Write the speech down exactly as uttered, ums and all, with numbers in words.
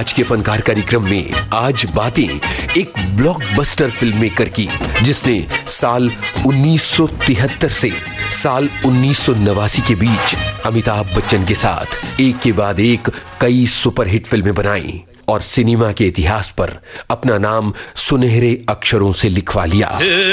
आज के फनकार कार्यक्रम में आज बातें एक ब्लॉकबस्टर फिल्म मेकर की, जिसने साल उन्नीस सौ तिहत्तर से साल उन्नीस सौ नवासी के बीच अमिताभ बच्चन के साथ एक के बाद एक कई सुपरहिट फिल्में बनाई और सिनेमा के इतिहास पर अपना नाम सुनहरे अक्षरों से लिखवा लिया।